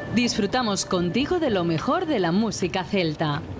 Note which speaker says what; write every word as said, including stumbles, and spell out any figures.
Speaker 1: Disfrutamos contigo de lo mejor de la música celta.